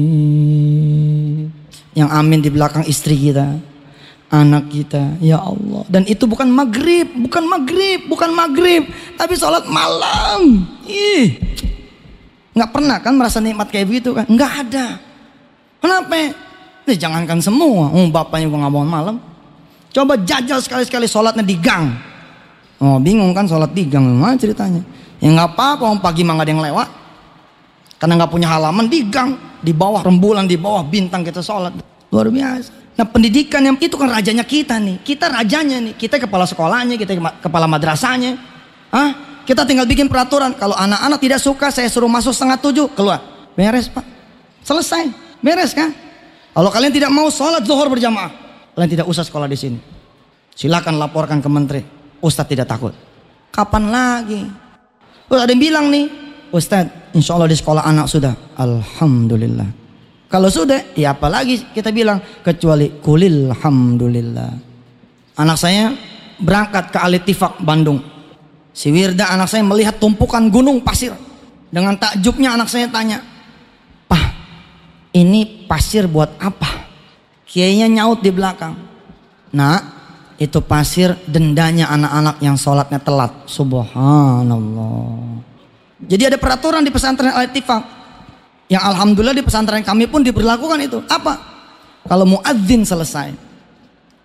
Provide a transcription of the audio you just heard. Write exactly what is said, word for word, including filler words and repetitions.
Yang amin di belakang istri kita, anak kita, ya Allah. Dan itu bukan maghrib, bukan maghrib, bukan maghrib, tapi sholat malam. Ih, nggak pernah kan merasa nikmat kayak begitu kan? Nggak ada. Kenapa? Nih, jangankan semua, oh, bapaknya juga nggak bangun malam. Coba jajal sekali-sekali sholatnya di gang. Oh, bingung kan sholat di gang, gimana ceritanya? Ya nggak apa-apa, pagi mah nggak ada yang lewat. Karena nggak punya halaman, di gang, di bawah rembulan, di bawah bintang kita sholat. Luar biasa. Nah, pendidikan yang itu kan rajanya kita nih, kita rajanya nih, kita kepala sekolahnya, kita kepala madrasahnya. Hah? Kita tinggal bikin peraturan. Kalau anak-anak tidak suka, saya suruh masuk setengah tujuh, keluar. Beres pak, selesai, beres kan? Kalau kalian tidak mau sholat zuhur berjamaah, kalian tidak usah sekolah di sini. Silakan laporkan ke menteri. Ustadz tidak takut. Kapan lagi? Oh, ada yang bilang nih, Ustadz, insya Allah di sekolah anak sudah. Alhamdulillah. Kalau sudah, ya apalagi kita bilang, kecuali kulil alhamdulillah. Anak saya berangkat ke Al-Ittifaq Bandung. Si Wirda anak saya melihat tumpukan gunung pasir. Dengan takjubnya anak saya tanya, "Pak, ini pasir buat apa?" Kiainya nyaut di belakang, "Nak, itu pasir dendanya anak-anak yang sholatnya telat." Subhanallah. Jadi ada peraturan di pesantren Al-Ittifaq, yang alhamdulillah di pesantren kami pun diberlakukan itu. Apa? Kalau muadzin selesai,